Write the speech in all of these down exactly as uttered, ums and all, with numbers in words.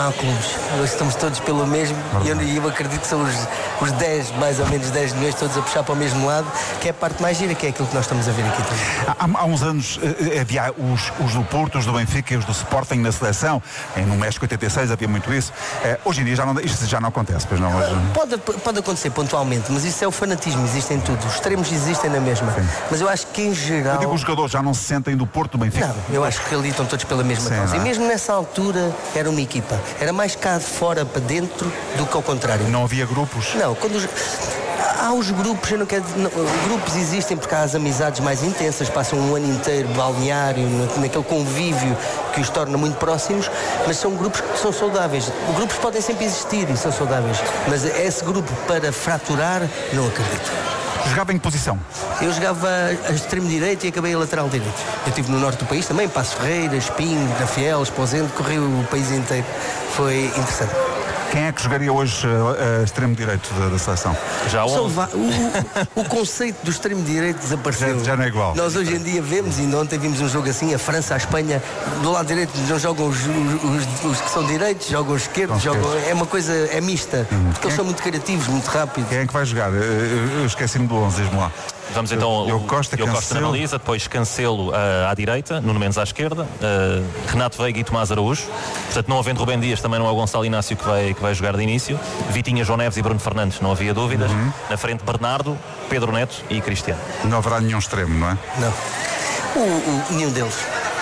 há clubes. Hoje estamos todos pelo mesmo e eu, eu acredito que são os, os dez, mais ou menos dez milhões, todos a puxar para o mesmo lado, que é a parte mais gira, que é aquilo que nós estamos a ver aqui também. Há, há uns anos eh, havia os, os do Porto, os do Benfica e os do Sporting na seleção. No México oitenta e seis havia muito isso. Eh, hoje em dia já não, isto já não acontece, pois não? Hoje... Pode, pode acontecer pontualmente, mas isso é o fanatismo, existem tudo. Os extremos existem na mesma. Sim. Mas eu acho que em geral... Eu digo, os jogadores já não se sentem do Porto, do Benfica? Não, eu acho que ali estão todos pela mesma Sim, causa. é? E mesmo nessa altura era uma equipa. Era mais cá de fora para dentro do que ao contrário. Não havia grupos? Não, quando os... Há os grupos, eu não quero, não, grupos existem porque há as amizades mais intensas, passam um ano inteiro balneário, naquele convívio que os torna muito próximos, mas são grupos que são saudáveis. Grupos podem sempre existir e são saudáveis, mas esse grupo para fraturar, não acredito. Jogava em que posição? Eu jogava a extremo direito e acabei a lateral direito. Eu estive no norte do país também, Passo Ferreira, Espinho, Rafiel, Esposende, corri o país inteiro. Foi interessante. Quem é que jogaria hoje a, a extremo direito da, da seleção? Já o, o, o conceito do extremo direito desapareceu. Já, já não é igual. Nós hoje em dia vemos, e ontem vimos um jogo assim, a França, a Espanha, do lado direito não jogam os, os, os que são direitos, jogam os esquerdos, jogam, é uma coisa, é mista, hum. porque eles são muito criativos, muito rápidos. Quem é que vai jogar? Eu, eu esqueci-me do onze, diz-me lá. Vamos então, eu, eu Costa, eu Costa na baliza, depois Cancelo uh, à direita, Nuno Mendes à esquerda, uh, Renato Veiga e Tomás Araújo. Portanto, não havendo Rubem Dias, também não é o Gonçalo Inácio que vai, que vai jogar de início. Vitinha, João Neves e Bruno Fernandes, não havia dúvidas. Uhum. Na frente, Bernardo, Pedro Neto e Cristiano. Não haverá nenhum extremo, não é? Não. O, o, nenhum deles.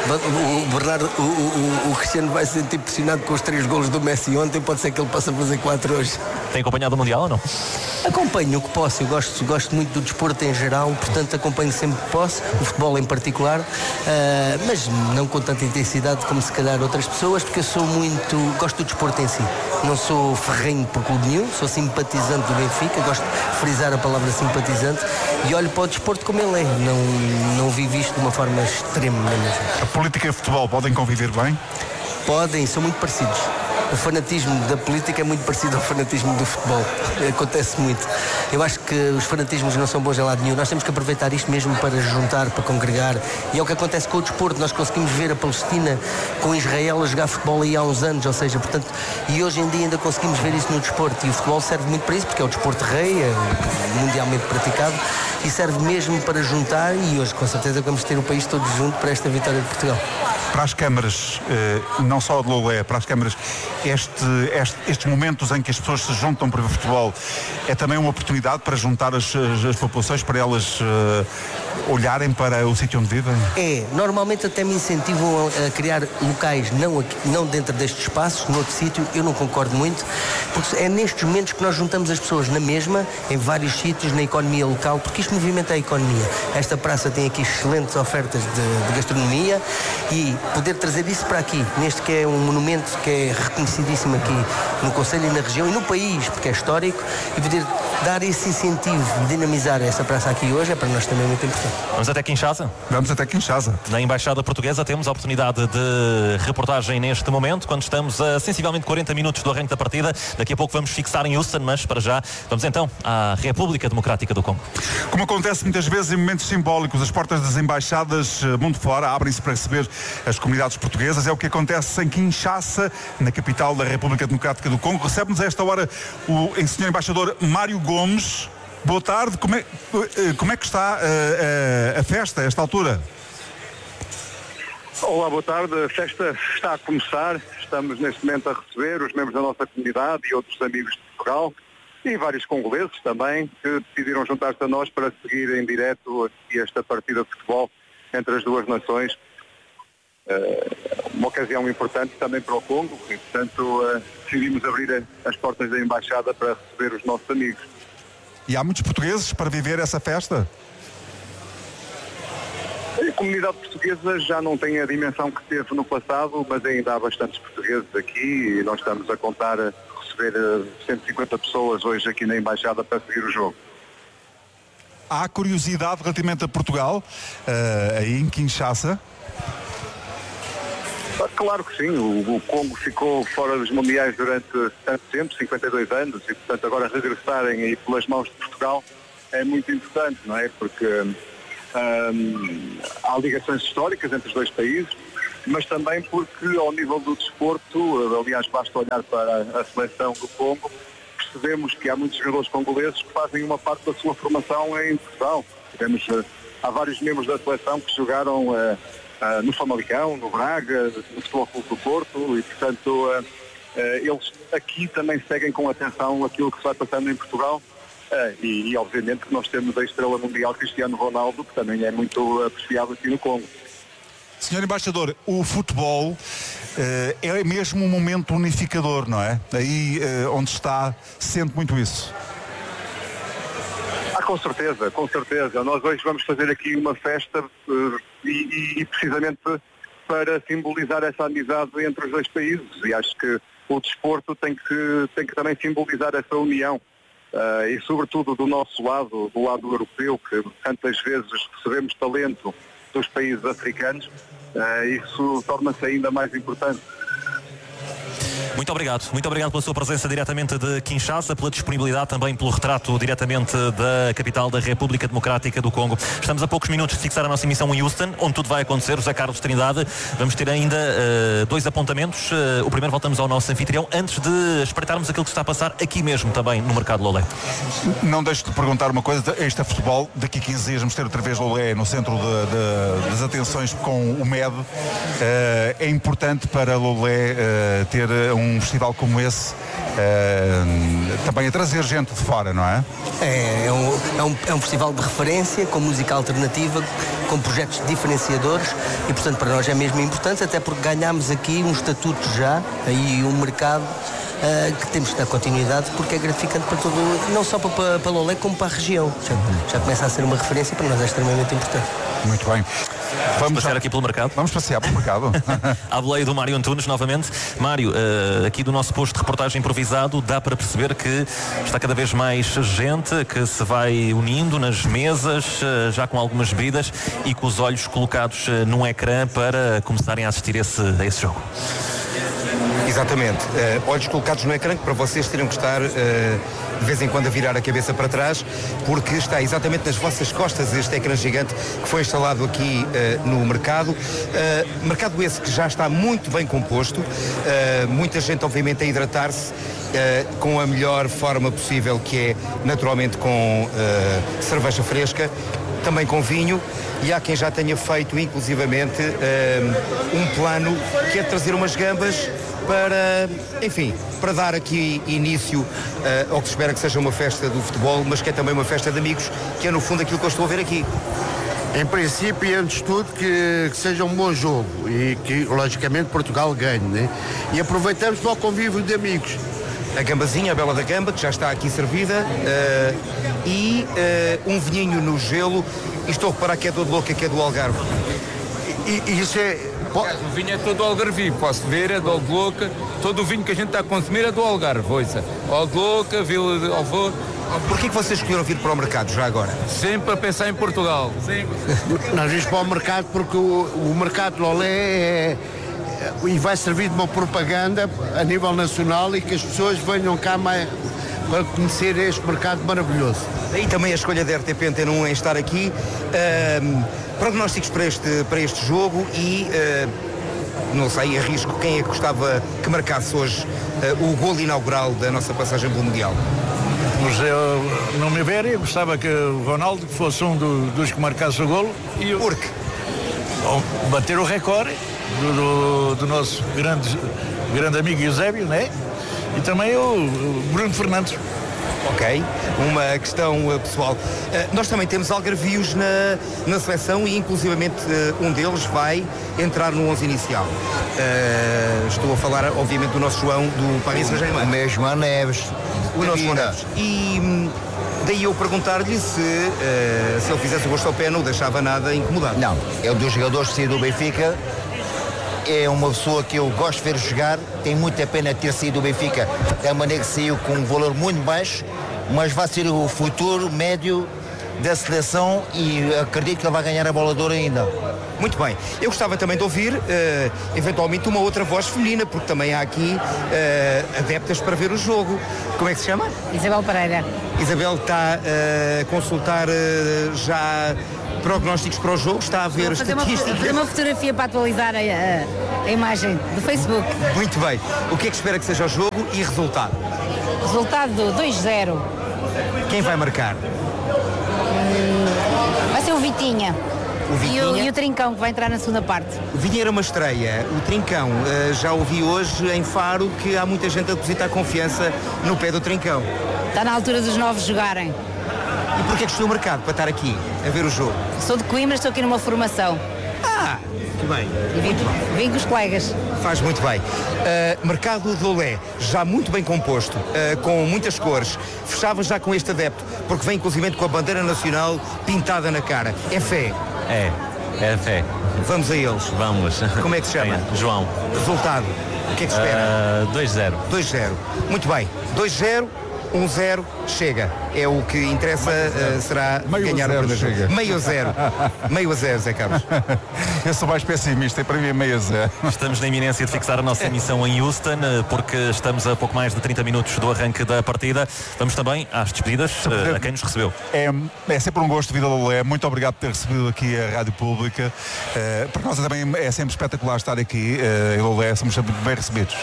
O Bernardo, o, o, o Cristiano vai se sentir pressionado com os três golos do Messi ontem, pode ser que ele possa fazer quatro hoje. Tem acompanhado o Mundial ou não? Acompanho o que posso, eu gosto, gosto muito do desporto em geral, portanto acompanho sempre que posso, o futebol em particular, uh, mas não com tanta intensidade como se calhar outras pessoas, porque eu sou muito, gosto do desporto em si. Não sou ferrenho por clube nenhum, sou simpatizante do Benfica, gosto de frisar a palavra simpatizante e olho para o desporto como ele é, não, não vivo isto de uma forma extrema mesmo. A política e o futebol podem conviver bem? Podem, são muito parecidos. O fanatismo da política é muito parecido ao fanatismo do futebol. Acontece muito. Eu acho que os fanatismos não são bons em lado nenhum. Nós temos que aproveitar isto mesmo para juntar, para congregar. E é o que acontece com o desporto. Nós conseguimos ver a Palestina com Israel a jogar futebol aí há uns anos, ou seja, portanto, e hoje em dia ainda conseguimos ver isso no desporto. E o futebol serve muito para isso, porque é o desporto rei, é mundialmente praticado, e serve mesmo para juntar, e hoje com certeza vamos ter o país todo junto para esta vitória de Portugal. Para as câmaras, não só de Lolé, para as câmaras, este, este, estes momentos em que as pessoas se juntam para ver futebol é também uma oportunidade para juntar as, as, as populações, para elas uh, olharem para o sítio onde vivem? É, normalmente até me incentivam a, a criar locais não, aqui, não dentro destes espaços, no outro sítio. Eu não concordo muito, porque é nestes momentos que nós juntamos as pessoas na mesma, em vários sítios, na economia local, porque isto movimenta a economia. Esta praça tem aqui excelentes ofertas de, de gastronomia e poder trazer isso para aqui, neste que é um monumento que é reconhecidíssimo aqui no Conselho e na região e no país, porque é histórico, e poder dar esse incentivo, dinamizar essa praça aqui hoje, é para nós também muito importante. Vamos até Kinshasa? Vamos até Kinshasa. Na Embaixada Portuguesa temos a oportunidade de reportagem neste momento, quando estamos a sensivelmente quarenta minutos do arranque da partida. Daqui a pouco vamos fixar em Houston, mas para já vamos então à República Democrática do Congo. Como acontece muitas vezes em momentos simbólicos, as portas das embaixadas mundo fora abrem-se para receber as comunidades portuguesas. É o que acontece em Kinshasa, na capital da República Democrática do Congo. Recebe-nos a esta hora o senhor Embaixador Mário Gomes. Boa tarde. Como é, como é que está a, a, a festa a esta altura? Olá, boa tarde. A festa está a começar. Estamos neste momento a receber os membros da nossa comunidade e outros amigos de Portugal e vários congoleses também que decidiram juntar-se a nós para seguir em direto aqui esta partida de futebol entre as duas nações. Uma ocasião importante também para o Congo e, portanto, decidimos abrir as portas da Embaixada para receber os nossos amigos. E há muitos portugueses para viver essa festa? A comunidade portuguesa já não tem a dimensão que teve no passado, mas ainda há bastantes portugueses aqui e nós estamos a contar a receber cento e cinquenta pessoas hoje aqui na Embaixada para seguir o jogo. Há curiosidade relativamente a Portugal, uh, aí em Kinshasa? Claro que sim, o, o Congo ficou fora dos mundiais durante tanto tempo, cinquenta e dois anos, e portanto agora regressarem aí pelas mãos de Portugal é muito importante, não é? Porque hum, há ligações históricas entre os dois países, mas também porque ao nível do desporto, aliás basta olhar para a seleção do Congo, percebemos que há muitos jogadores congoleses que fazem uma parte da sua formação em Portugal. Temos, há vários membros da seleção que jogaram uh, uh, no Famalicão, no Braga, no Futebol Clube do Porto e, portanto, uh, uh, eles aqui também seguem com atenção aquilo que se vai passando em Portugal uh, e, e, obviamente, que nós temos a estrela mundial Cristiano Ronaldo, que também é muito apreciado aqui no Congo. senhor Embaixador, o futebol uh, é mesmo um momento unificador, não é? Aí uh, onde está, sente muito isso. Ah, com certeza, com certeza. Nós hoje vamos fazer aqui uma festa uh, e, e precisamente para simbolizar essa amizade entre os dois países. E acho que o desporto tem que, tem que também simbolizar essa união. Uh, e sobretudo do nosso lado, do lado europeu, que tantas vezes recebemos talento dos países africanos, uh, isso torna-se ainda mais importante. Muito obrigado, muito obrigado pela sua presença diretamente de Kinshasa, pela disponibilidade também, pelo retrato diretamente da capital da República Democrática do Congo. Estamos a poucos minutos de fixar a nossa emissão em Houston, onde tudo vai acontecer. José Carlos Trindade, vamos ter ainda uh, dois apontamentos. Uh, o primeiro, voltamos ao nosso anfitrião, antes de espreitarmos aquilo que está a passar aqui mesmo também no mercado Lolé. Não deixo de perguntar uma coisa, este é futebol, daqui a quinze dias vamos ter outra vez Lolé no centro de, de, das atenções com o M E D. Uh, é importante para Lolé uh, ter um festival como esse uh, também a trazer gente de fora, não é? É, é, um, é, um, é um festival de referência, com música alternativa, com projetos diferenciadores e, portanto, para nós é mesmo importante, até porque ganhámos aqui um estatuto já, aí um mercado uh, que temos que dar continuidade, porque é gratificante para todo, não só para, para Lolé, como para a região. Já, já começa a ser uma referência, para nós é extremamente importante. Muito bem. Vamos passear aqui pelo mercado. Vamos passear pelo mercado. À boleia do Mário Antunes, novamente. Mário, uh, aqui do nosso posto de reportagem improvisado, dá para perceber que está cada vez mais gente que se vai unindo nas mesas, uh, já com algumas bebidas e com os olhos colocados uh, num ecrã para começarem a assistir esse, a esse jogo. Exatamente. Uh, olhos colocados no ecrã, que para vocês teriam que estar uh, de vez em quando a virar a cabeça para trás, porque está exatamente nas vossas costas este ecrã gigante que foi instalado aqui uh, no mercado. Uh, mercado esse que já está muito bem composto, uh, muita gente obviamente a hidratar-se uh, com a melhor forma possível, que é naturalmente com uh, cerveja fresca, também com vinho, e há quem já tenha feito inclusivamente uh, um plano que é de trazer umas gambas para, enfim, para dar aqui início uh, ao que se espera que seja uma festa do futebol, mas que é também uma festa de amigos, que é no fundo aquilo que eu estou a ver aqui. Em princípio e antes de tudo que, que seja um bom jogo e que logicamente Portugal ganhe, né? E aproveitamos para o convívio de amigos. A gambazinha, a bela da gamba, que já está aqui servida, uh, e uh, um vinhinho no gelo, e estou a reparar que é todo louco, que é do Algarve. E, e isso é... O vinho é todo algarvio, posso ver, é do Alglouca, todo o vinho que a gente está a consumir é do Algarve, ouça. Alglouca, Vila de Alvor. Porquê que vocês escolheram vir para o mercado já agora? Sempre a pensar em Portugal. Sempre. Nós vimos para o mercado porque o, o mercado de Lolé é... e vai servir de uma propaganda a nível nacional e que as pessoas venham cá mais para conhecer este mercado maravilhoso. E também a escolha da R T P Antena um em estar aqui. Um, prognósticos para este, para este jogo e, uh, não sei, arrisco quem é que gostava que marcasse hoje uh, o golo inaugural da nossa passagem pelo Mundial. Mas eu, no meu ver, eu gostava que o Ronaldo fosse um do, dos que marcasse o golo. E eu, Por quê? Bater o recorde do, do, do nosso grande, grande amigo Eusébio, né? E também o, o Bruno Fernandes. Ok, uma questão uh, pessoal. Uh, nós também temos algarvios na, na seleção e inclusivamente uh, um deles vai entrar no onze inicial. Uh, estou a falar, obviamente, do nosso João do Paris Saint-Germain. O meu João Neves. O nosso João Neves. E hum, daí eu perguntar-lhe se, uh, se ele fizesse o gosto ao pé não o deixava nada incomodado. Não, é um dos jogadores que saiu do Benfica. É uma pessoa que eu gosto de ver jogar, tem muita pena ter saído do Benfica da maneira que saiu, com um valor muito baixo, mas vai ser o futuro médio da seleção e acredito que ele vai ganhar a bola de ouro ainda. Muito bem, eu gostava também de ouvir uh, eventualmente uma outra voz feminina, porque também há aqui uh, adeptas para ver o jogo. Como é que se chama? Isabel Pereira. Isabel está uh, a consultar uh, já prognósticos para o jogo, está a ver Vou fazer uma, estatísticas. fazer uma fotografia para atualizar a, a, a imagem do Facebook. Muito bem. O que é que espera que seja o jogo e resultado? Resultado dois zero. Quem vai marcar? Vai ser o Vitinha. O Vitinha. E o, e o Trincão, que vai entrar na segunda parte. O Vinha era uma estreia. O Trincão, uh, já ouvi hoje em Faro que há muita gente a depositar confiança no pé do Trincão. Está na altura dos novos jogarem. E porquê é que estou marcado para estar aqui a ver o jogo? Sou de Coimbra, estou aqui numa formação. Ah, que bem. E vim, vim com os colegas. Faz muito bem. Uh, mercado de Olé, já muito bem composto, uh, com muitas cores. Fechava já com este adepto, porque vem inclusive com a bandeira nacional pintada na cara. É fé. É, é fé. Vamos a eles. Vamos. Como é que se chama? É, João. Resultado. O que é que se espera? dois zero. dois zero. Muito bem. dois zero. um zero chega. É o que interessa, uh, será meio ganhar zero o primeiro chega. jogo. Meio zero. Meio a zero, Zé Carlos. Eu sou mais pessimista, e para mim é meio a zero. Estamos na iminência de fixar a nossa emissão em Houston, porque estamos a pouco mais de trinta minutos do arranque da partida. Vamos também às despedidas, a quem nos recebeu. É, é sempre um gosto, Vida Lolé. Muito obrigado por ter recebido aqui a Rádio Pública. Uh, para nós também é sempre espetacular estar aqui. Uh, em Lolé somos sempre bem recebidos.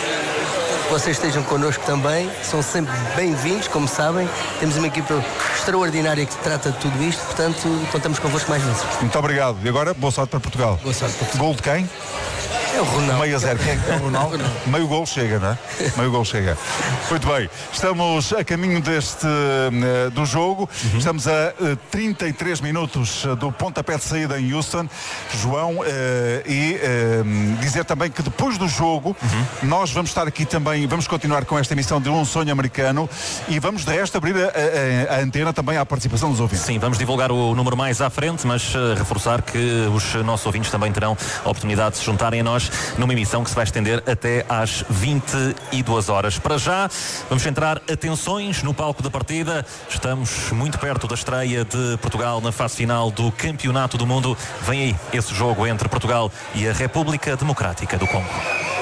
Vocês estejam connosco também, são sempre bem-vindos, como sabem. Temos uma equipa extraordinária que trata de tudo isto, portanto, contamos convosco mais vezes. Muito obrigado. E agora, boa sorte para Portugal. Boa sorte para Portugal. Gol de quem? É o Ronaldo. Meio a zero. Quem é que é o Ronaldo? Meio gol chega, não é? Meio gol chega. Muito bem. Estamos a caminho deste uh, do jogo. Uhum. Estamos a uh, trinta e três minutos do pontapé de saída em Houston. João, uh, e uh, dizer também que depois do jogo, uhum. nós vamos estar aqui também, vamos continuar com esta emissão de Um Sonho Americano e vamos de resto abrir a, a, a antena também à participação dos ouvintes. Sim, vamos divulgar o número mais à frente, mas uh, reforçar que os nossos ouvintes também terão a oportunidade de se juntarem a nós numa emissão que se vai estender até às vinte e duas horas. Para já, vamos centrar atenções no palco da partida. Estamos muito perto da estreia de Portugal na fase final do Campeonato do Mundo. Vem aí esse jogo entre Portugal e a República Democrática do Congo.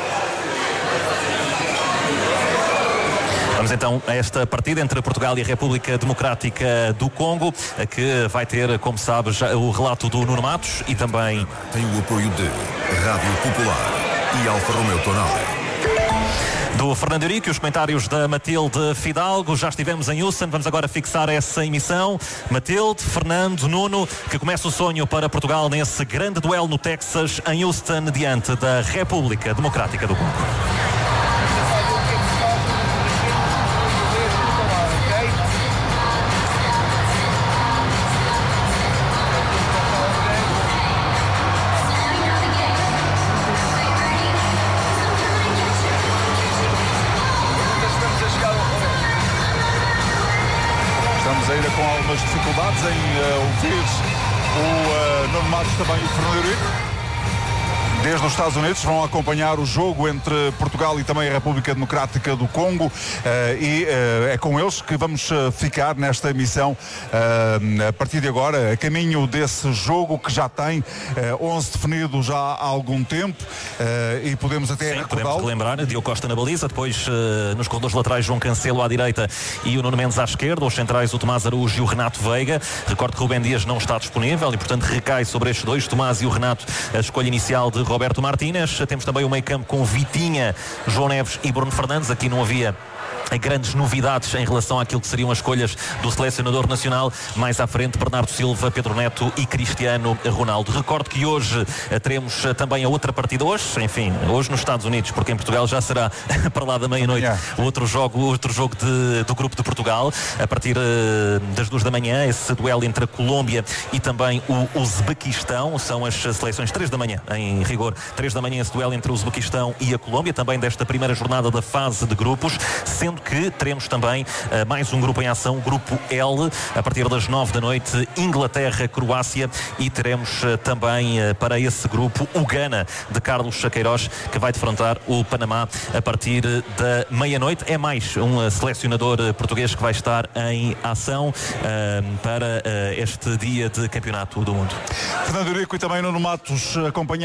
Vamos então a esta partida entre Portugal e a República Democrática do Congo, que vai ter, como sabe, já o relato do Nuno Matos e também... Tem o apoio de Rádio Popular e Alfa Romeo Tonale. Do Fernando Eurico e os comentários da Matilde Fidalgo. Já estivemos em Houston, vamos agora fixar essa emissão. Matilde, Fernando, Nuno, que começa o sonho para Portugal nesse grande duelo no Texas, em Houston, diante da República Democrática do Congo. Ainda com algumas dificuldades em uh, ouvir o uh, Nuno Matos, também o Fernando Eurico. Desde os Estados Unidos vão acompanhar o jogo entre Portugal e também a República Democrática do Congo, uh, e uh, é com eles que vamos uh, ficar nesta emissão uh, a partir de agora, a caminho desse jogo que já tem uh, onze definidos já há algum tempo, uh, e podemos até Sim, recordá-lo. podemos relembrar, Diogo Costa na baliza, depois uh, nos corredores laterais João Cancelo à direita e o Nuno Mendes à esquerda, os centrais o Tomás Araújo e o Renato Veiga. Recordo que Rubem Dias não está disponível e portanto recai sobre estes dois, Tomás e o Renato, a escolha inicial de Roberto Martínez. Temos também o meio campo com Vitinha, João Neves e Bruno Fernandes. Aqui não havia grandes novidades em relação àquilo que seriam as escolhas do selecionador nacional. Mais à frente, Bernardo Silva, Pedro Neto e Cristiano Ronaldo. Recordo que hoje teremos também a outra partida, hoje, enfim, hoje nos Estados Unidos, porque em Portugal já será para lá da meia-noite, yeah. o outro jogo, o outro jogo de, do grupo de Portugal, a partir uh, das duas da manhã, esse duelo entre a Colômbia e também o Uzbequistão. São as seleções três da manhã, em rigor, três da manhã, esse duelo entre o Uzbequistão e a Colômbia, também desta primeira jornada da fase de grupos, sendo que teremos também uh, mais um grupo em ação, o grupo L, a partir das nove da noite, Inglaterra, Croácia, e teremos uh, também uh, para esse grupo o Gana de Carlos Queiroz, que vai defrontar o Panamá a partir uh, da meia-noite. É mais um uh, selecionador uh, português que vai estar em ação uh, para uh, este dia de Campeonato do Mundo. Fernando Eurico e também Nuno Matos acompanhar-se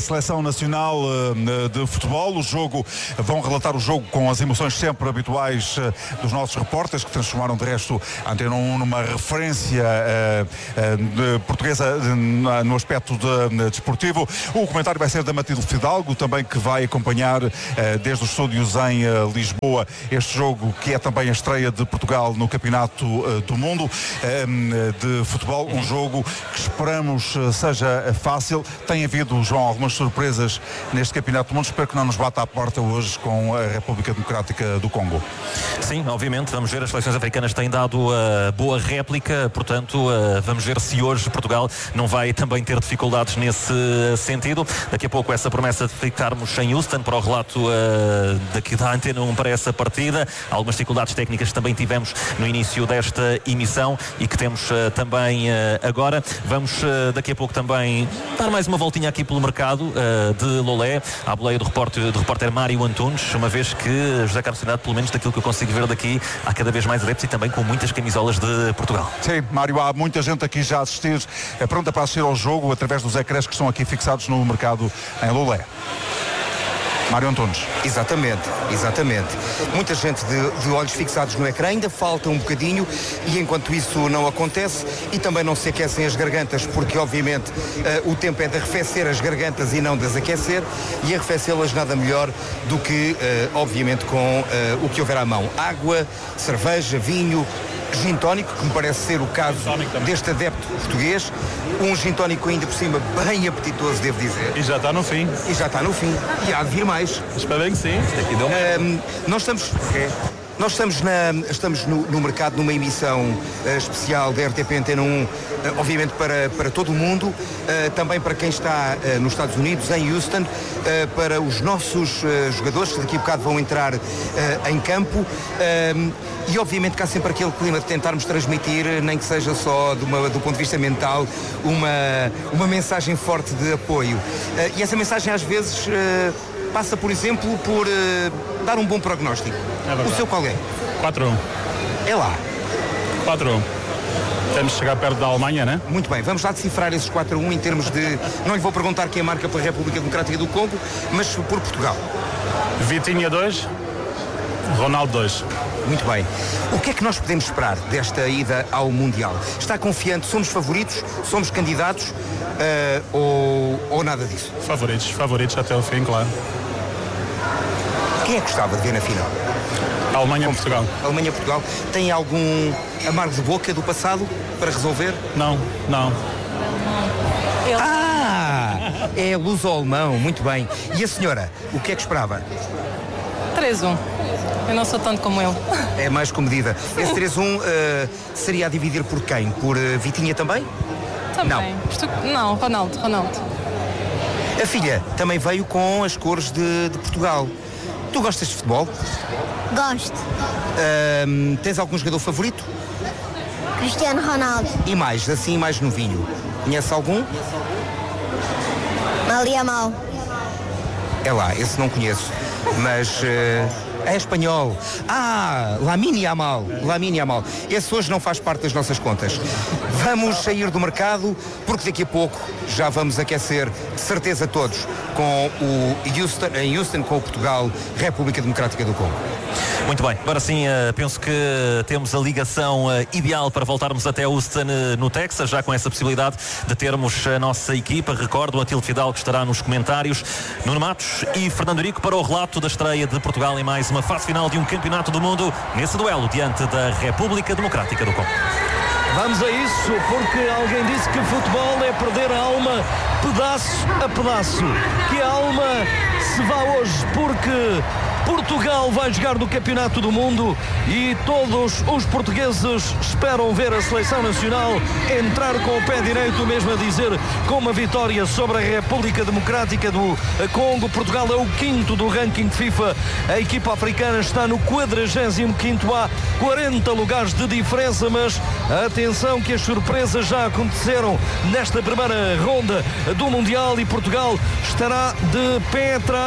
Seleção Nacional de Futebol. O jogo, vão relatar o jogo com as emoções sempre habituais dos nossos repórteres, que transformaram de resto a Antena um numa referência uh, uh, de portuguesa uh, no aspecto de, de desportivo. O comentário vai ser da Matilde Fidalgo, também, que vai acompanhar uh, desde os estúdios em uh, Lisboa este jogo, que é também a estreia de Portugal no Campeonato uh, do Mundo uh, de Futebol. Um jogo que esperamos uh, seja fácil. Tem havido, João, algumas surpresas neste Campeonato do Mundo. Espero que não nos bata à porta hoje com a República Democrática do Congo. Sim, obviamente, vamos ver, as seleções africanas têm dado a uh, boa réplica, portanto, uh, vamos ver se hoje Portugal não vai também ter dificuldades nesse sentido. Daqui a pouco essa promessa de ficarmos em Houston para o relato uh, daqui da Antena um para essa partida. Algumas dificuldades técnicas que também tivemos no início desta emissão e que temos uh, também uh, agora. Vamos uh, daqui a pouco também dar mais uma voltinha aqui pelo mercado uh, de Lolé, à boleia do repórter, do repórter Mário Antunes, uma vez que José Carlos Cidade, pelo menos daquilo que eu consigo ver daqui, há cada vez mais adeptos e também com muitas camisolas de Portugal. Sim, Mário, há muita gente aqui já a assistir, é pronta para assistir ao jogo através dos ecrãs que estão aqui fixados no mercado em Lolé. Mário Antunes. Exatamente, exatamente. Muita gente de, de olhos fixados no ecrã, ainda falta um bocadinho e enquanto isso não acontece e também não se aquecem as gargantas, porque obviamente uh, o tempo é de arrefecer as gargantas e não de as aquecer, e arrefecê-las nada melhor do que, uh, obviamente, com uh, o que houver à mão. Água, cerveja, vinho, gin tónico, que me parece ser o caso deste adepto português. Um gin tónico ainda por cima bem apetitoso, devo dizer. E já está no fim. E já está no fim. E há de vir mais. Espero bem que sim. Aqui deu um, nós estamos... É, nós estamos, na, estamos no, no mercado numa emissão uh, especial da R T P Antena um, uh, obviamente para, para todo o mundo, uh, também para quem está uh, nos Estados Unidos, em Houston, uh, para os nossos uh, jogadores que daqui a bocado vão entrar uh, em campo. Uh, E obviamente que há sempre aquele clima de tentarmos transmitir, nem que seja só de uma, do ponto de vista mental, uma, uma mensagem forte de apoio. Uh, e essa mensagem às vezes uh, passa, por exemplo, por uh, dar um bom prognóstico. É o seu qual é? quatro a um. É lá. quatro a um. Temos de chegar perto da Alemanha, né? Muito bem, vamos lá decifrar esses quatro a um em termos de... Não lhe vou perguntar quem marca pela República Democrática do Congo, mas por Portugal. Vitinha dois, Ronaldo dois. Muito bem. O que é que nós podemos esperar desta ida ao Mundial? Está confiante? Somos favoritos? Somos candidatos? Uh, ou, ou nada disso? Favoritos, favoritos até o fim, claro. Quem é que gostava de ver na final? Alemanha-Portugal. Alemanha-Portugal. Tem algum amargo de boca do passado para resolver? Não, não. Ah! É luso-alemão, muito bem. E a senhora, o que é que esperava? três a um. Eu não sou tanto como ele. É mais comedida. Esse três a um uh, seria a dividir por quem? Por uh, Vitinha também? Também. Não. Não, Ronaldo, Ronaldo. A filha também veio com as cores de, de Portugal. Tu gostas de futebol? Gosto. Uh, tens algum jogador favorito? Cristiano Ronaldo. E mais, assim mais novinho? Conhece algum? Maliamal. É lá, esse não conheço. Mas... Uh, é espanhol. Ah, Lamine Yamal. Lamine Yamal. Esse hoje não faz parte das nossas contas. Vamos sair do mercado, porque daqui a pouco já vamos aquecer, de certeza todos, com o Houston, em Houston, com o Portugal, República Democrática do Congo. Muito bem, agora sim, uh, penso que temos a ligação uh, ideal para voltarmos até Houston, uh, no Texas, já com essa possibilidade de termos a nossa equipa. Recordo, Matilde Fidalgo que estará nos comentários, Nuno Matos e Fernando Rico para o relato da estreia de Portugal em mais uma fase final de um campeonato do mundo, nesse duelo diante da República Democrática do Congo. Vamos a isso, porque alguém disse que futebol é perder a alma pedaço a pedaço. Que a alma se vá hoje, porque Portugal vai jogar no Campeonato do Mundo e todos os portugueses esperam ver a Seleção Nacional entrar com o pé direito, mesmo a dizer, com uma vitória sobre a República Democrática do Congo. Portugal é o quinto do ranking FIFA. A equipa africana está no quadragésimo quinto, há quarenta lugares de diferença, mas atenção que as surpresas já aconteceram nesta primeira ronda do Mundial e Portugal estará de pé atrás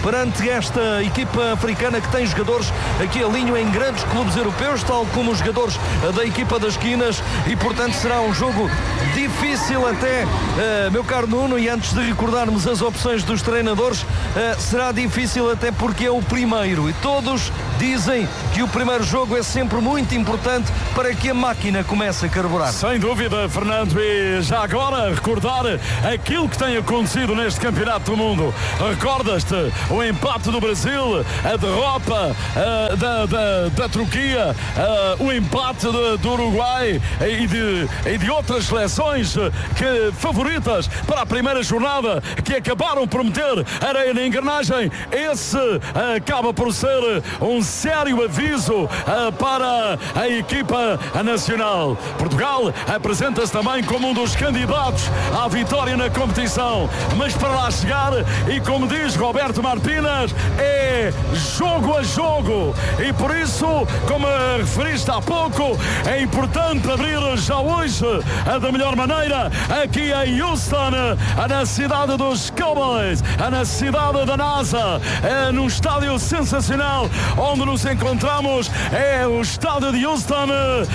perante esta equipa africana que tem jogadores aqui alinham em grandes clubes europeus, tal como os jogadores da equipa das esquinas, e portanto será um jogo difícil até, uh, meu caro Nuno, e antes de recordarmos as opções dos treinadores, uh, será difícil até porque é o primeiro e todos dizem que o primeiro jogo é sempre muito importante para que a máquina comece a carburar. Sem dúvida, Fernando, e já agora recordar aquilo que tem acontecido neste Campeonato do Mundo. Recordas-te o empate do Brasil, a derrota uh, da, da, da Turquia, uh, o empate de, do Uruguai e de, e de outras seleções que, favoritas para a primeira jornada, que acabaram por meter areia na engrenagem. Esse uh, acaba por ser um sério aviso uh, para a equipa nacional. Portugal apresenta-se também como um dos candidatos à vitória na competição, mas para lá chegar, e como diz Roberto Martínez, é jogo a jogo, e por isso, como referiste há pouco, é importante abrir já hoje da melhor maneira aqui em Houston, na cidade dos Cowboys, na cidade da NASA, é num estádio sensacional onde nos encontramos. É o estádio de Houston,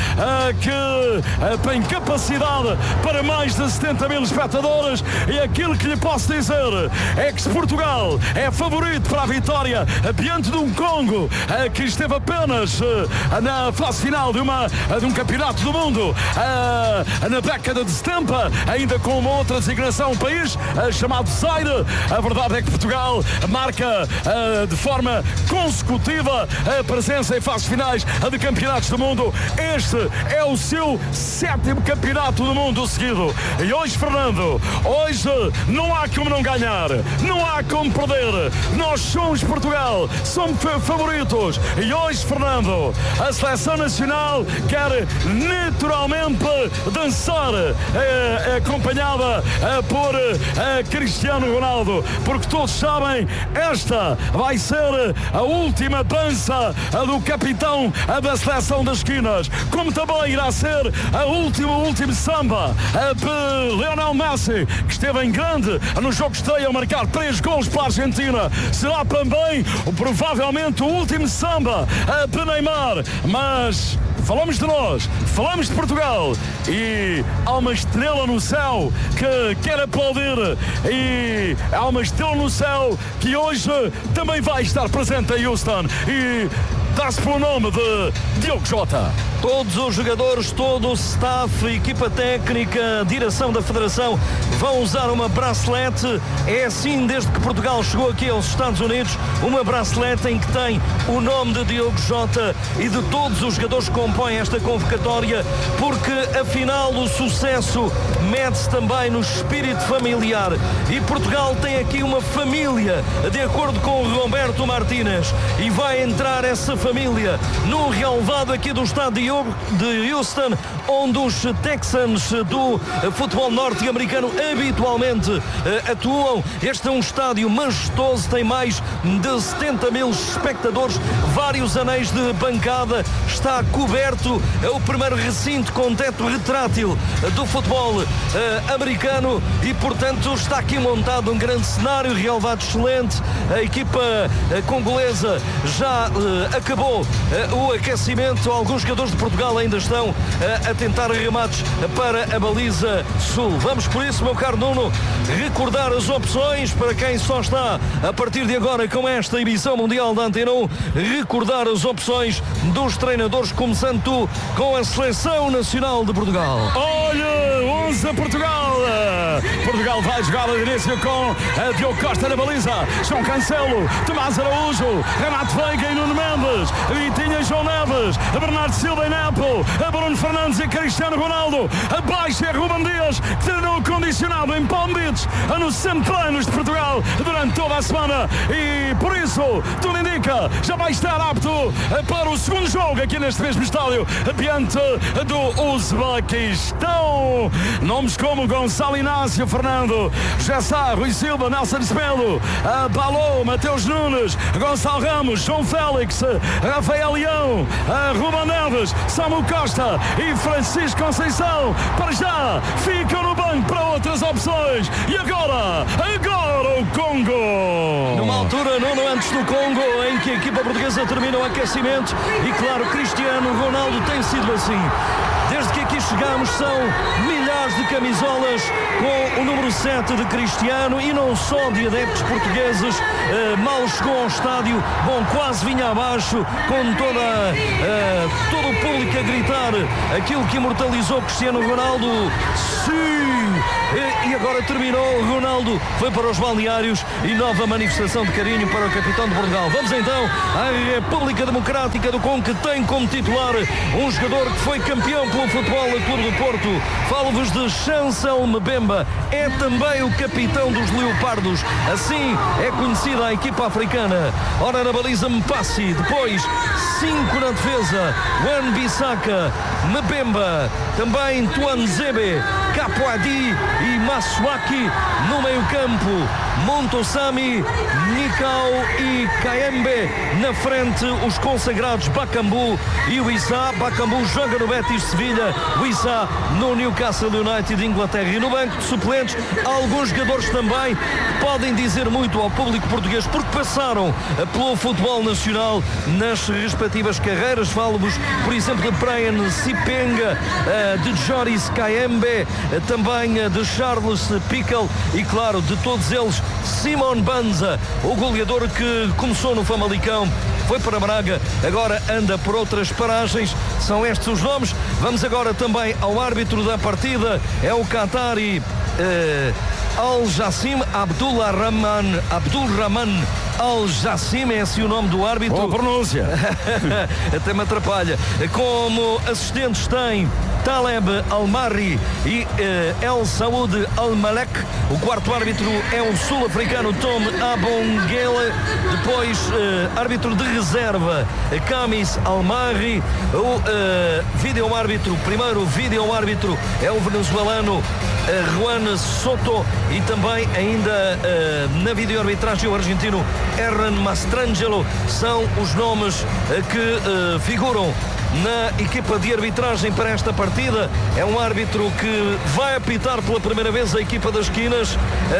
que tem capacidade para mais de setenta mil espectadores, e aquilo que lhe posso dizer é que se Portugal é favorito para a vitória diante de um Congo que esteve apenas na fase final de, uma, de um campeonato do mundo na década de setenta, ainda com uma outra designação, um país chamado Zaire. A verdade é que Portugal marca de forma consecutiva a presença em fases finais de campeonatos do mundo. Este é o seu sétimo campeonato do mundo seguido. E hoje, Fernando, hoje não há como não ganhar, não há como perder. Nós somos Portugal, somos favoritos. E hoje, Fernando, a seleção nacional quer naturalmente dançar, eh, acompanhada eh, por eh, Cristiano Ronaldo, porque todos sabem, esta vai ser a última dança eh, do capitão eh, da seleção das esquinas, como também irá ser a última, o último samba eh, de Lionel Messi, que esteve em grande no jogo de estreia a marcar três gols para a Argentina. Será também provavelmente o último samba eh, de Neymar, mas falamos de nós, falamos de Portugal, e há uma estrela no céu que quer aplaudir, e há uma estrela no céu que hoje também vai estar presente em Houston, e dá-se pelo nome de Diogo Jota. Todos os jogadores, todo o staff, equipa técnica, direção da Federação vão usar uma bracelete. É assim desde que Portugal chegou aqui aos Estados Unidos, uma bracelete em que tem o nome de Diogo Jota e de todos os jogadores que compõem esta convocatória, porque afinal o sucesso mede-se também no espírito familiar, e Portugal tem aqui uma família, de acordo com o Roberto Martínez, e vai entrar essa família no relevado aqui do estádio de Houston, onde os Texans do futebol norte-americano habitualmente uh, atuam. Este é um estádio majestoso, tem mais de setenta mil espectadores, vários anéis de bancada, está coberto, é o primeiro recinto com teto retrátil do futebol uh, americano, e portanto está aqui montado um grande cenário, relevado excelente. A equipa uh, congolesa já uh, acabou uh, o aquecimento, alguns jogadores de Portugal ainda estão uh, a tentar remates para a baliza sul. Vamos por isso, meu caro Nuno, recordar as opções para quem só está a partir de agora com esta emissão mundial da Antena um, recordar as opções dos treinadores, começando tu com a Seleção Nacional de Portugal. Olha, onze a Portugal. Portugal vai jogar de início com a Diogo Costa na baliza, João Cancelo, Tomás Araújo, Renato Veiga e Nuno Mendes, Vitinha, João Neves, Bernardo Silva e Nepo, Bruno Fernandes e Cristiano Ronaldo. Abaixo é Ruben Dias, que treinou condicionado em Palm Beach, no centro de treinos de Portugal durante toda a semana, e por isso tudo indica, já vai estar apto para o segundo jogo aqui neste mesmo estádio, diante do Uzbequistão. Nomes como Gonçalo Inácio, Fernando, José Sá, Rui Silva, Nelson Semedo, Balou, Mateus Nunes, Gonçalo Ramos, João Félix, Rafael Leão, Falcão, a Ruben Neves, Samuel Costa e Francisco Conceição para já ficam no banco para outras opções. E agora, agora o Congo. Numa altura, Nuno, antes do Congo, em que a equipa portuguesa termina o aquecimento e claro, Cristiano Ronaldo tem sido assim. Desde que aqui chegamos são milhares de camisolas com o número sete de Cristiano e não só de adeptos portugueses. Uh, mal chegou ao estádio, bom, quase vinha abaixo com toda, uh, todo o público a gritar aquilo que imortalizou Cristiano Ronaldo. Sim! E, e agora terminou, Ronaldo foi para os balneários e nova manifestação de carinho para o capitão de Portugal. Vamos então à República Democrática do Congo, que tem como titular um jogador que foi campeão pelo Futebol Clube do Porto. Falo-vos de Chancel Mbemba, é também o capitão dos Leopardos, assim é conhecida a equipa africana. Ora, na baliza Mpassi, depois cinco na defesa, Wan-Bissaka, Mbemba, também Tuanzebe, Capoadi e Masuaki no meio campo, Montosami, Nikau e Kaembe na frente, os consagrados Bakambu e o Issa. Bakambu joga no Betis Sevilha, o Issa no Newcastle United de Inglaterra. E no banco de suplentes alguns jogadores também que podem dizer muito ao público português porque passaram pelo futebol nacional nas respectivas carreiras. Falo-vos, por exemplo, de Brian Sipenga, de Joris Kaembe, também de Charles Pickle e, claro, de todos eles, Simon Banza, o goleador que começou no Famalicão, foi para Braga, agora anda por outras paragens. São estes os nomes. Vamos agora também ao árbitro da partida, é o Qatari eh, Al-Jassim Abdullah Rahman Abdul Rahman Al-Jassim, é assim o nome do árbitro. Boa pronúncia. Até me atrapalha. Como assistentes tem Taleb Al-Marri e eh, El Saud Al-Malek. O quarto árbitro é o sul-africano Tom Abongele. Depois eh, árbitro de reserva Kamis Al-Marri. O eh, vídeo-árbitro, primeiro vídeo-árbitro é o venezuelano eh, Juan Soto. E também ainda eh, na vídeo-arbitragem o argentino Hernan Mastrangelo. São os nomes eh, que eh, figuram na equipa de arbitragem para esta partida. É um árbitro que vai apitar pela primeira vez a equipa das esquinas uh,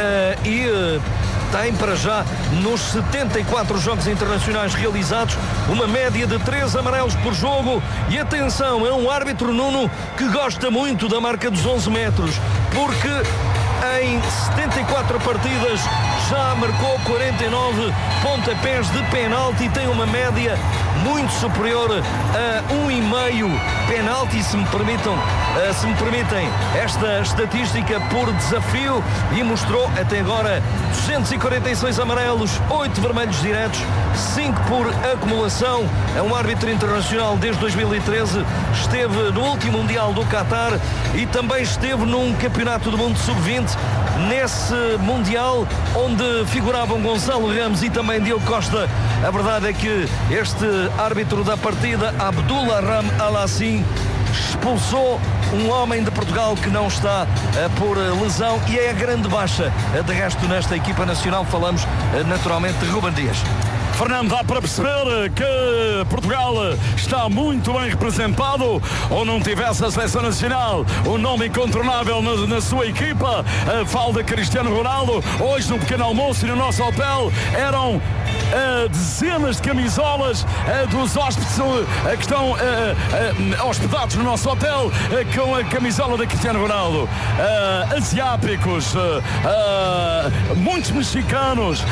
e uh, tem para já nos setenta e quatro jogos internacionais realizados uma média de três amarelos por jogo. E atenção, é um árbitro, Nuno, que gosta muito da marca dos onze metros, porque em setenta e quatro partidas já marcou quarenta e nove pontapés de penalti e tem uma média muito superior a um e meio penalti, se me permitam, uh, se me permitem esta estatística por desafio, e mostrou até agora duzentos e quarenta e seis amarelos, oito vermelhos diretos, cinco por acumulação. É um árbitro internacional desde dois mil e treze, esteve no último Mundial do Qatar e também esteve num Campeonato do Mundo sub vinte, nesse Mundial onde figuravam Gonçalo Ramos e também Diogo Costa. A verdade é que este árbitro da partida, Abdullah Ram Al-Assim, expulsou um homem de Portugal que não está uh, por uh, lesão e é a grande baixa. Uh, de resto, nesta equipa nacional falamos uh, naturalmente de Ruben Dias. Fernando, dá para perceber que Portugal está muito bem representado. Ou não tivesse a seleção nacional um nome incontornável na, na sua equipa, a fala de Cristiano Ronaldo. Hoje no pequeno almoço e no nosso hotel eram uh, dezenas de camisolas uh, dos hóspedes uh, que estão uh, uh, hospedados no nosso hotel uh, com a camisola de Cristiano Ronaldo. Uh, asiáticos, uh, uh, muitos mexicanos,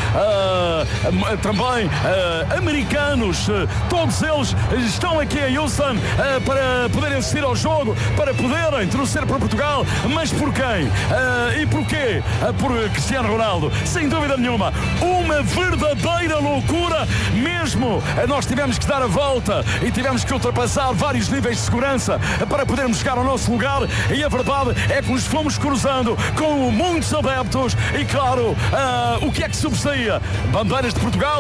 uh, também Uh, americanos, uh, todos eles estão aqui em Houston uh, para poderem assistir ao jogo, para poderem torcer para Portugal. Mas por quem? Uh, e porquê? Uh, por Cristiano Ronaldo, sem dúvida nenhuma. Uma verdadeira loucura mesmo. Uh, nós tivemos que dar a volta e tivemos que ultrapassar vários níveis de segurança uh, para podermos chegar ao nosso lugar, e a verdade é que nos fomos cruzando com muitos adeptos e, claro, uh, o que é que sobressaía? Bandeiras de Portugal? Sim.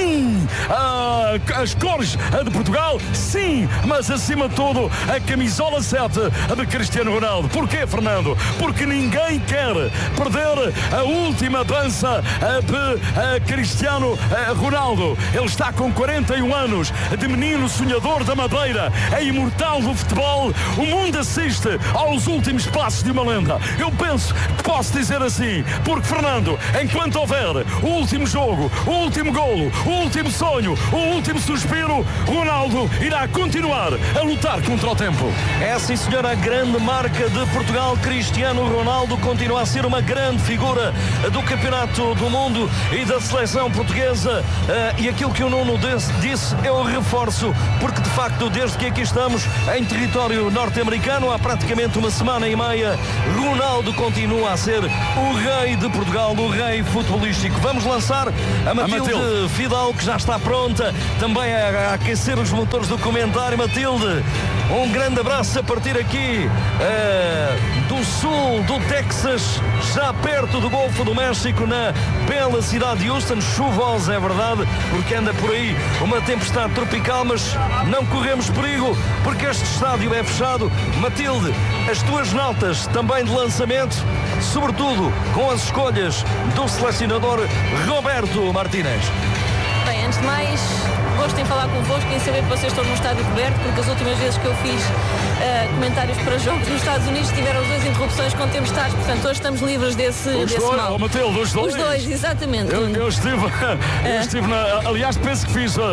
sim, uh, as cores de Portugal, sim, mas acima de tudo a camisola sete de Cristiano Ronaldo. Porquê, Fernando? Porque ninguém quer perder a última dança de Cristiano Ronaldo. Ele está com quarenta e um anos, de menino sonhador da Madeira, é imortal do futebol. O mundo assiste aos últimos passos de uma lenda. Eu penso que posso dizer assim, porque, Fernando, enquanto houver o último jogo, o último golo, o último sonho, o último suspiro, Ronaldo irá continuar a lutar contra o tempo. É, sim, senhora, a grande marca de Portugal. Cristiano Ronaldo continua a ser uma grande figura do Campeonato do Mundo e da seleção portuguesa. Uh, e aquilo que o Nuno disse, eu reforço, porque de facto, desde que aqui estamos em território norte-americano, há praticamente uma semana e meia, Ronaldo continua a ser o rei de Portugal, o rei futebolístico. Vamos lançar a Matilde, a Matilde. Fidal, que já está pronta também a, a aquecer os motores do comentário. Matilde, um grande abraço a partir aqui uh, do sul do Texas, já perto do Golfo do México, na bela cidade de Houston. Chuvosa, é verdade, porque anda por aí uma tempestade tropical, mas não corremos perigo, porque este estádio é fechado. Matilde, as tuas notas também de lançamento, sobretudo com as escolhas do selecionador Roberto Martínez. Bem, antes de mais, gosto em falar convosco e em saber que vocês estão num estádio coberto, porque as últimas vezes que eu fiz uh, comentários para jogos nos Estados Unidos tiveram as duas interrupções com tempestades, portanto hoje estamos livres desse, os desse dois, mal. Oh, Matilde, os dois. Os dois, exatamente. Eu, eu estive, eu estive na, aliás, penso que fiz uh,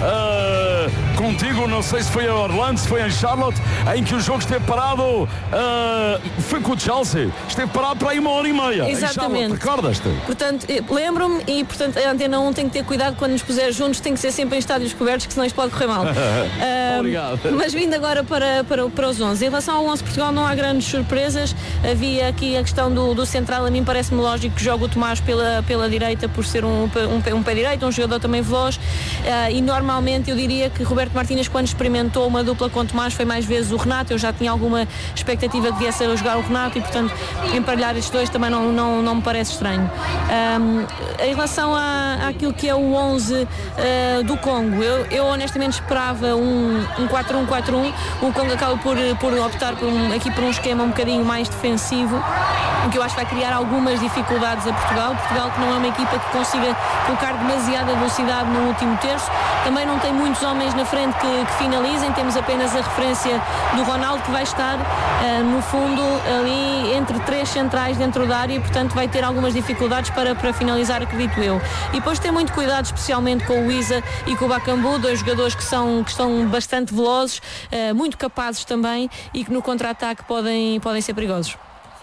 uh, contigo, não sei se foi em Orlando, se foi em Charlotte, em que o jogo esteve parado, uh, foi com o Chelsea, esteve parado para aí uma hora e meia. Exatamente. Recordas-te? Portanto, lembro-me e, portanto, a Antena um tem que ter cuidado quando nos puser juntos, tem que ser sempre em estádios cobertos, que senão isto pode correr mal. uh, Obrigado. Mas vindo agora para, para, para os onze. Em relação ao onze de Portugal não há grandes surpresas. Havia aqui a questão do, do central. A mim parece-me lógico que joga o Tomás pela, pela direita, por ser um, um, um pé direito, um jogador também veloz. Uh, e normalmente eu diria que Roberto Martínez, quando experimentou uma dupla com o Tomás, foi mais vezes o Renato. Eu já tinha alguma expectativa que viesse a jogar o Renato e, portanto, emparelhar estes dois também não, não, não me parece estranho. Um, em relação à, àquilo que é o onze uh, do Congo, eu, eu honestamente esperava um, um quatro um quatro um. O Congo acaba por, por optar por um, aqui por um esquema um bocadinho mais defensivo, o que eu acho que vai criar algumas dificuldades a Portugal. Portugal que não é uma equipa que consiga colocar demasiada velocidade no último terço. Também não tem muitos homens na frente que, que finalizem. Temos apenas a referência do Ronaldo, que vai estar uh, no fundo ali entre três centrais dentro da área e, portanto, vai ter algumas dificuldades para, para finalizar, acredito eu. E depois ter muito cuidado, especialmente com o Isa e com o Bakambu, dois jogadores que, são, que estão bastante velozes, uh, muito capazes também e que no contra-ataque podem, podem ser perigosos.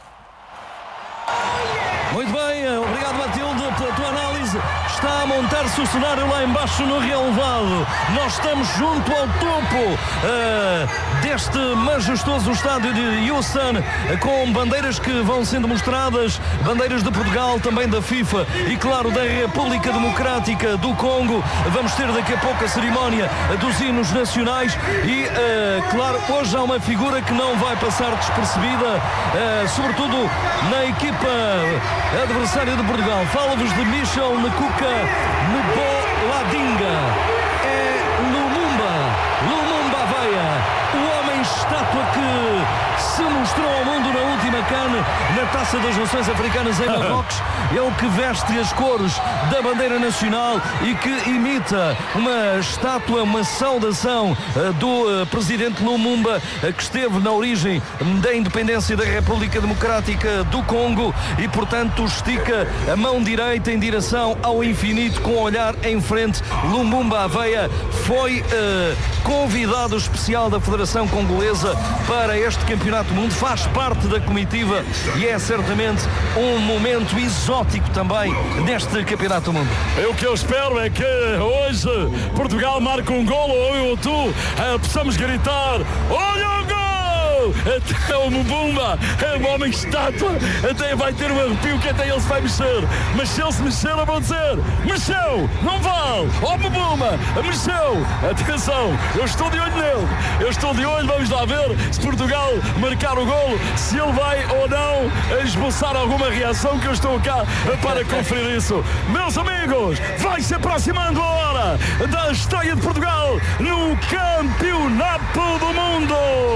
Muito bem, obrigado Matilde pela tua análise. Está a montar-se o cenário lá embaixo no relevado. Nós estamos junto ao topo uh, deste majestoso estádio de Houston, uh, com bandeiras que vão sendo mostradas, bandeiras de Portugal, também da FIFA e, claro, da República Democrática do Congo. Vamos ter daqui a pouco a cerimónia dos hinos nacionais e, uh, claro, hoje há uma figura que não vai passar despercebida, uh, sobretudo na equipa adversária de Portugal. Falo-vos de Michel Nkuka Mboladinga. É Lumumba, Lumumba Aveia, o homem estátua que se mostrou ao mundo na última CAN, na Taça das Nações Africanas em Marrocos. Ele que veste as cores da bandeira nacional e que imita uma estátua, uma saudação uh, do uh, presidente Lumumba, uh, que esteve na origem da independência da República Democrática do Congo e, portanto, estica a mão direita em direção ao infinito com o olhar em frente. Lumumba Aveia foi uh, convidado especial da Federação Congolesa para este Campeonato do Mundo, faz parte da comitiva e é certamente um momento exótico também neste Campeonato do Mundo. O que eu espero é que hoje Portugal marque um golo, ou eu ou tu uh, possamos gritar: olha o gol! Oh, até o Mbumba, é um homem estátua, até vai ter um arrepio que até ele se vai mexer. Mas se ele se mexer, eu vou dizer, mexeu, não vale. Oh, Mbumba, mexeu. Atenção, eu estou de olho nele. Eu estou de olho, vamos lá ver se Portugal marcar o golo, se ele vai ou não esboçar alguma reação, que eu estou cá para conferir isso. Meus amigos, vai se aproximando a hora da estreia de Portugal no Campeonato do Mundo.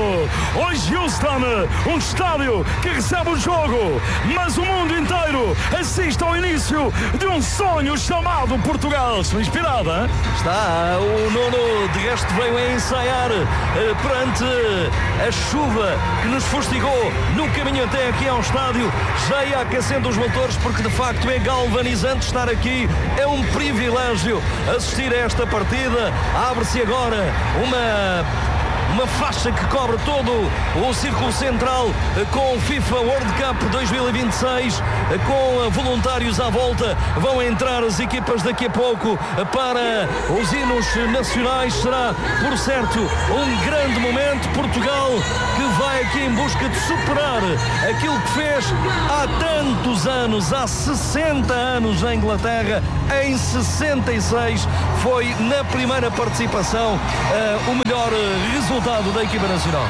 Hoje Houston, um estádio que recebe o jogo, mas o mundo inteiro assiste ao início de um sonho chamado Portugal. Estou inspirada, hein? Está, o Nuno de resto veio a ensaiar eh, perante a chuva que nos fustigou no caminho até aqui ao estádio, já ia aquecendo os motores, porque de facto é galvanizante estar aqui, é um privilégio assistir a esta partida. Abre-se agora uma uma faixa que cobre todo o círculo central com o FIFA World Cup dois mil e vinte e seis, com voluntários à volta. Vão entrar as equipas daqui a pouco para os hinos nacionais. Será, por certo, um grande momento. Portugal que vai aqui em busca de superar aquilo que fez há tantos anos, há sessenta anos na Inglaterra. Em sessenta e seis foi na primeira participação uh, o melhor resultado da equipa nacional.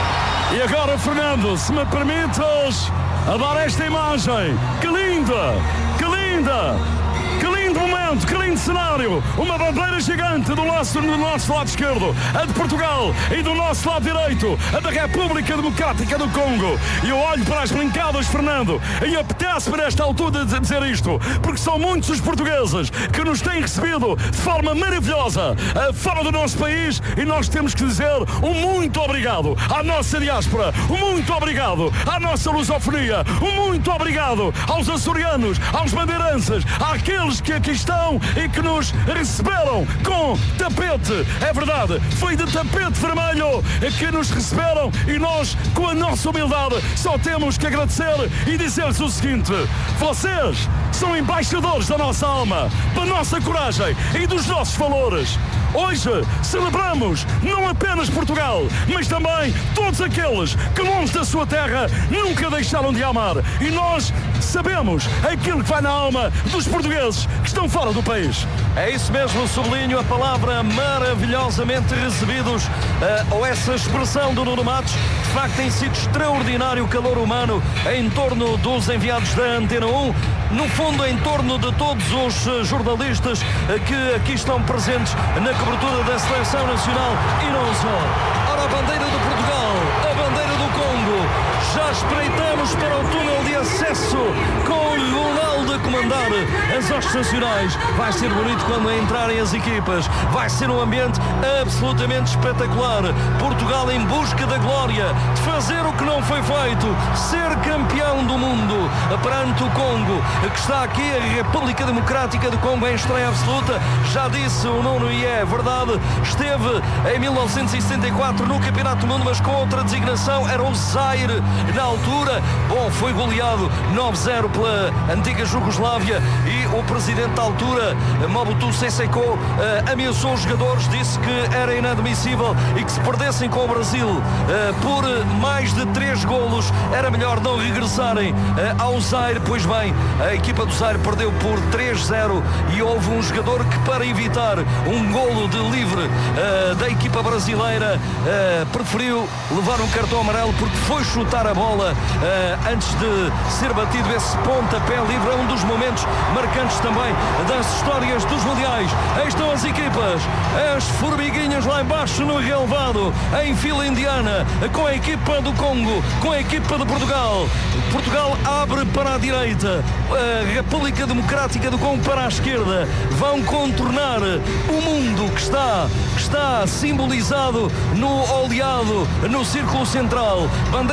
E agora, Fernando, se me permites a dar esta imagem, que linda, que linda, que lindo momento, que lindo cenário, uma bandeira gigante do nosso, do nosso lado esquerdo, a de Portugal, e do nosso lado direito, a da República Democrática do Congo. E eu olho para as brincadas, Fernando, e apetece para esta altura de dizer isto, porque são muitos os portugueses que nos têm recebido de forma maravilhosa fora do nosso país, e nós temos que dizer um muito obrigado à nossa diáspora, um muito obrigado à nossa lusofonia, um muito obrigado aos açorianos, aos bandeiranças, àqueles que aqui estão e que nos receberam com tapete. É verdade, foi de tapete vermelho que nos receberam, e nós, com a nossa humildade, só temos que agradecer e dizer-lhes o seguinte: vocês são embaixadores da nossa alma, da nossa coragem e dos nossos valores. Hoje celebramos não apenas Portugal, mas também todos aqueles que longe da sua terra nunca deixaram de amar. E nós sabemos aquilo que vai na alma dos portugueses que estão fora do país. É isso mesmo, sublinho a palavra maravilhosamente recebidos, uh, ou essa expressão do Nuno Matos. De facto tem sido extraordinário o calor humano em torno dos enviados da Antena um, no fundo em torno de todos os uh, jornalistas uh, que aqui estão presentes na cobertura da Seleção Nacional e não só. Ora, a bandeira de Portugal, a bandeira do Congo. Já espreitamos para o túnel de acesso com o Ronaldo a comandar as hostes nacionais. Vai ser bonito quando entrarem as equipas. Vai ser um ambiente absolutamente espetacular. Portugal em busca da glória, de fazer o que não foi feito, ser campeão do mundo perante o Congo, que está aqui, a República Democrática do Congo em estreia absoluta. Já disse o Nuno, e é verdade, esteve em mil novecentos e setenta e quatro no Campeonato do Mundo, mas com outra designação, era o Zaire na altura. Bom, foi goleado nove a zero pela antiga Jugoslávia, e o presidente da altura, Mobutu Sese Seko, uh, ameaçou os jogadores, disse que era inadmissível e que se perdessem com o Brasil uh, por mais de três golos, era melhor não regressarem uh, ao Zaire. Pois bem, a equipa do Zaire perdeu por três a zero, e houve um jogador que, para evitar um golo de livre uh, da equipa brasileira, uh, preferiu levar um cartão amarelo porque foi chutar a bola uh, antes de ser batido. Esse pontapé livre é um dos momentos marcantes também das histórias dos mundiais. Aí estão as equipas, as formiguinhas lá embaixo no relevado, em fila indiana, com a equipa do Congo, com a equipa de Portugal. Portugal abre para a direita, a República Democrática do Congo para a esquerda. Vão contornar o mundo que está, que está simbolizado no oleado, no círculo central. Bandeira de Portugal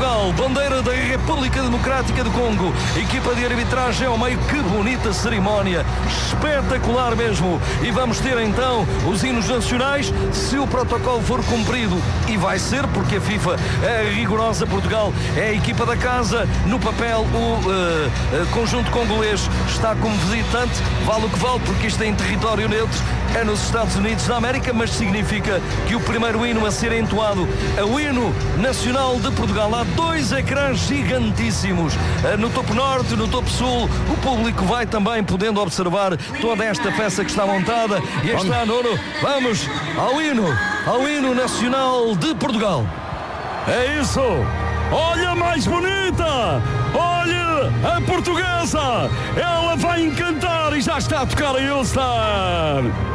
Portugal, bandeira da República Democrática do Congo, equipa de arbitragem ao meio, que bonita cerimónia, espetacular mesmo. E vamos ter então os hinos nacionais, se o protocolo for cumprido, e vai ser, porque a FIFA é rigorosa. Portugal é a equipa da casa, no papel o uh, uh, conjunto congolês está como visitante, vale o que vale, porque isto é em território neutro, é nos Estados Unidos da América, mas significa que o primeiro hino a ser entoado é o hino nacional de Portugal. Há dois ecrãs gigantíssimos uh, no topo norte, no topo sul. O público vai também podendo observar toda esta festa que está montada. E está, Nuno, vamos ao hino, ao hino nacional de Portugal. É isso! Olha, mais bonita! Olha, a portuguesa! Ela vai encantar e já está a tocar a All-Star!